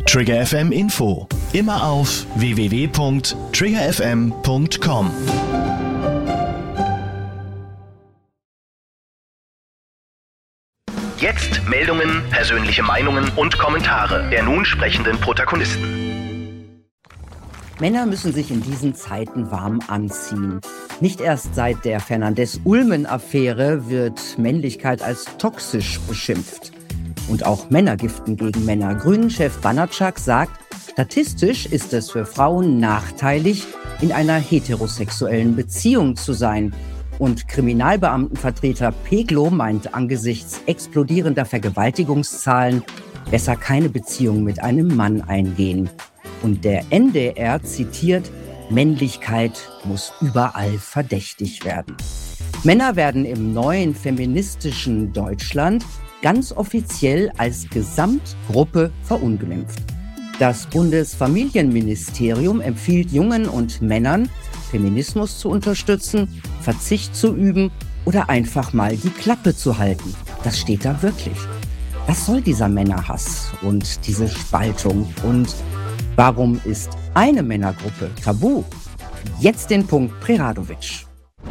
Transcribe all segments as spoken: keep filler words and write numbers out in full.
Trigger F M Info. Immer auf w w w punkt trigger f m punkt com. Jetzt Meldungen, persönliche Meinungen und Kommentare der nun sprechenden Protagonisten. Männer müssen sich in diesen Zeiten warm anziehen. Nicht erst seit der Fernandes-Ulmen-Affäre wird Männlichkeit als toxisch beschimpft. Und auch Männer giften gegen Männer. Grünen-Chef Banatschak sagt, statistisch ist es für Frauen nachteilig, in einer heterosexuellen Beziehung zu sein. Und Kriminalbeamtenvertreter Peglo meint angesichts explodierender Vergewaltigungszahlen besser keine Beziehung mit einem Mann eingehen. Und der N D R zitiert, Männlichkeit muss überall verdächtig werden. Männer werden im neuen feministischen Deutschland ganz offiziell als Gesamtgruppe verunglimpft. Das Bundesfamilienministerium empfiehlt Jungen und Männern, Feminismus zu unterstützen, Verzicht zu üben oder einfach mal die Klappe zu halten. Das steht da wirklich. Was soll dieser Männerhass und diese Spaltung? Und warum ist eine Männergruppe tabu? Jetzt den Punkt Preradovic.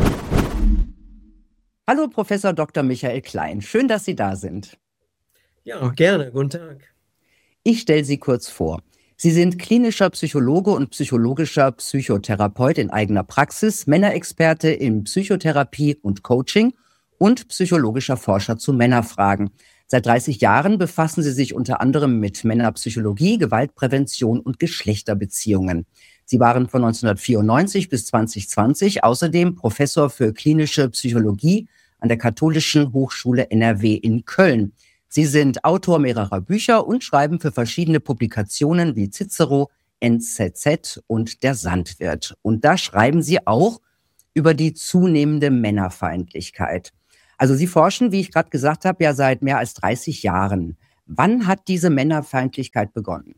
Hallo Professor Doktor Michael Klein, schön, dass Sie da sind. Ja, gerne, guten Tag. Ich stelle Sie kurz vor. Sie sind klinischer Psychologe und psychologischer Psychotherapeut in eigener Praxis, Männerexperte in Psychotherapie und Coaching und psychologischer Forscher zu Männerfragen. Seit dreißig Jahren befassen Sie sich unter anderem mit Männerpsychologie, Gewaltprävention und Geschlechterbeziehungen. Sie waren von neunzehnhundertvierundneunzig bis zwanzig zwanzig außerdem Professor für klinische Psychologie an der Katholischen Hochschule N R W in Köln. Sie sind Autor mehrerer Bücher und schreiben für verschiedene Publikationen wie Cicero, N Z Z und Der Sandwirt. Und da schreiben Sie auch über die zunehmende Männerfeindlichkeit. Also Sie forschen, wie ich gerade gesagt habe, ja seit mehr als dreißig Jahren. Wann hat diese Männerfeindlichkeit begonnen?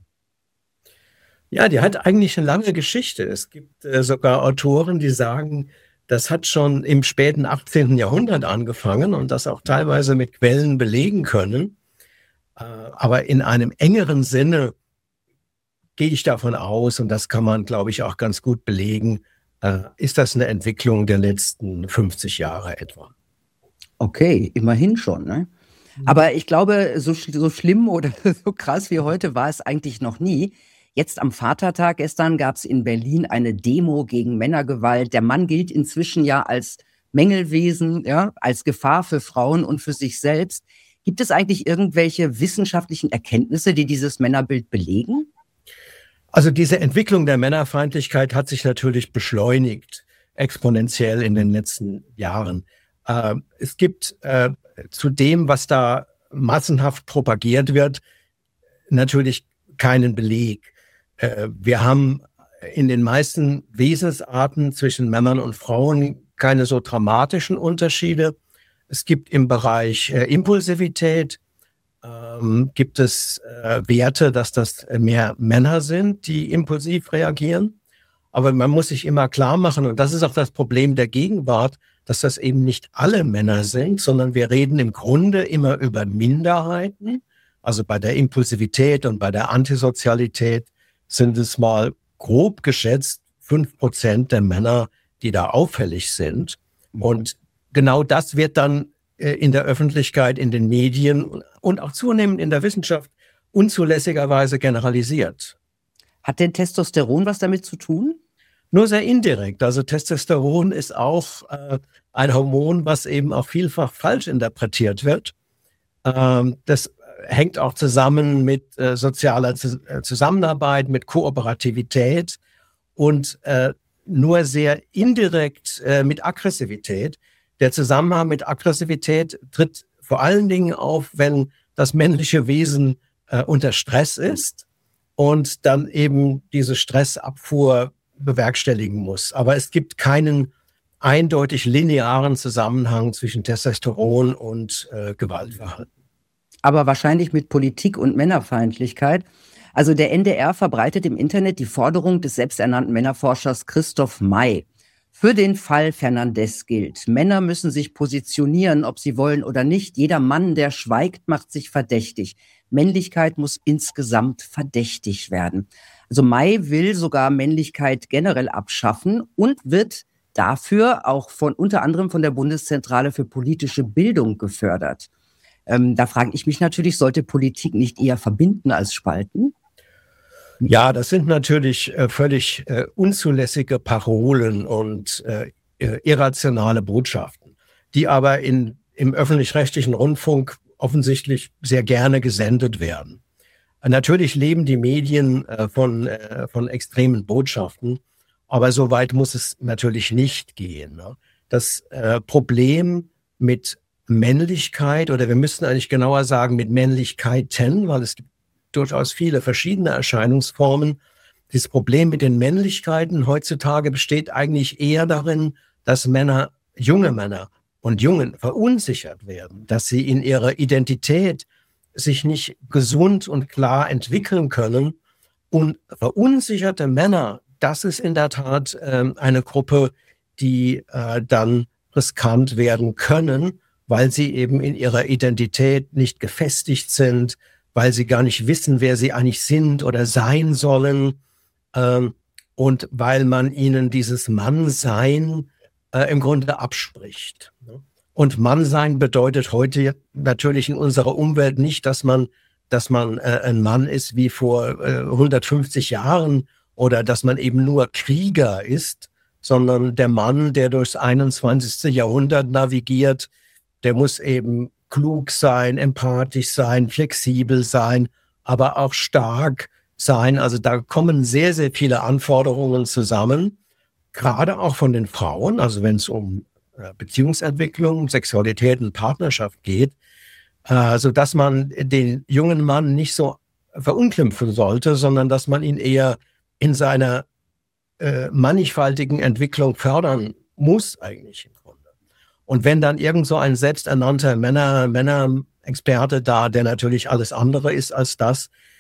Ja, die hat eigentlich eine lange Geschichte. Es gibt äh, sogar Autoren, die sagen, das hat schon im späten achtzehnten Jahrhundert angefangen und das auch teilweise mit Quellen belegen können. Äh, aber in einem engeren Sinne gehe ich davon aus, und das kann man, glaube ich, auch ganz gut belegen, äh, ist das eine Entwicklung der letzten fünfzig Jahre etwa. Okay, immerhin schon, ne? Aber ich glaube, so, so schlimm oder so krass wie heute war es eigentlich noch nie. Jetzt am Vatertag gestern gab es in Berlin eine Demo gegen Männergewalt. Der Mann gilt inzwischen ja als Mängelwesen, ja, als Gefahr für Frauen und für sich selbst. Gibt es eigentlich irgendwelche wissenschaftlichen Erkenntnisse, die dieses Männerbild belegen? Also diese Entwicklung der Männerfeindlichkeit hat sich natürlich beschleunigt, exponentiell in den letzten Jahren. Äh, es gibt äh, zu dem, was da massenhaft propagiert wird, natürlich keinen Beleg. Wir haben in den meisten Wesensarten zwischen Männern und Frauen keine so dramatischen Unterschiede. Es gibt im Bereich äh, Impulsivität, ähm, gibt es äh, Werte, dass das mehr Männer sind, die impulsiv reagieren. Aber man muss sich immer klar machen, und das ist auch das Problem der Gegenwart, dass das eben nicht alle Männer sind, sondern wir reden im Grunde immer über Minderheiten. Also bei der Impulsivität und bei der Antisozialität sind es mal grob geschätzt fünf Prozent der Männer, die da auffällig sind. Und genau das wird dann äh, in der Öffentlichkeit, in den Medien und auch zunehmend in der Wissenschaft unzulässigerweise generalisiert. Hat denn Testosteron was damit zu tun? Nur sehr indirekt. Also Testosteron ist auch äh, ein Hormon, was eben auch vielfach falsch interpretiert wird. Ähm, das hängt auch zusammen mit äh, sozialer Z- äh, Zusammenarbeit, mit Kooperativität und äh, nur sehr indirekt äh, mit Aggressivität. Der Zusammenhang mit Aggressivität tritt vor allen Dingen auf, wenn das männliche Wesen äh, unter Stress ist und dann eben diese Stressabfuhr bewerkstelligen muss. Aber es gibt keinen eindeutig linearen Zusammenhang zwischen Testosteron und äh, Gewaltverhalten. Aber wahrscheinlich mit Politik und Männerfeindlichkeit. Also der N D R verbreitet im Internet die Forderung des selbsternannten Männerforschers Christoph May. Für den Fall Fernandes gilt, Männer müssen sich positionieren, ob sie wollen oder nicht. Jeder Mann, der schweigt, macht sich verdächtig. Männlichkeit muss insgesamt verdächtig werden. Also May will sogar Männlichkeit generell abschaffen und wird dafür auch von unter anderem von der Bundeszentrale für politische Bildung gefördert. Ähm, da frage ich mich natürlich, sollte Politik nicht eher verbinden als spalten? Ja, das sind natürlich äh, völlig äh, unzulässige Parolen und äh, irrationale Botschaften, die aber in, im öffentlich-rechtlichen Rundfunk offensichtlich sehr gerne gesendet werden. Natürlich leben die Medien äh, von, äh, von extremen Botschaften, aber so weit muss es natürlich nicht gehen. Ne? Das äh, Problem mit Männlichkeit, oder wir müssten eigentlich genauer sagen mit Männlichkeiten, weil es gibt durchaus viele verschiedene Erscheinungsformen. Das Problem mit den Männlichkeiten heutzutage besteht eigentlich eher darin, dass Männer, junge Männer und Jungen verunsichert werden, dass sie in ihrer Identität sich nicht gesund und klar entwickeln können. Und verunsicherte Männer, das ist in der Tat äh, eine Gruppe, die äh, dann riskant werden können, weil sie eben in ihrer Identität nicht gefestigt sind, weil sie gar nicht wissen, wer sie eigentlich sind oder sein sollen, ähm, und weil man ihnen dieses Mannsein äh, im Grunde abspricht. Und Mannsein bedeutet heute natürlich in unserer Umwelt nicht, dass man, dass man äh, ein Mann ist wie vor äh, hundertfünfzig Jahren oder dass man eben nur Krieger ist, sondern der Mann, der durchs einundzwanzigste Jahrhundert navigiert, der muss eben klug sein, empathisch sein, flexibel sein, aber auch stark sein. Also da kommen sehr, sehr viele Anforderungen zusammen, gerade auch von den Frauen, also wenn es um Beziehungsentwicklung, Sexualität und Partnerschaft geht, äh, so dass man den jungen Mann nicht so verunglimpfen sollte, sondern dass man ihn eher in seiner äh, mannigfaltigen Entwicklung fördern muss eigentlich im Grunde. Und wenn dann irgend so ein selbsternannter Männer, Männer-Experte da, der natürlich alles andere ist als das,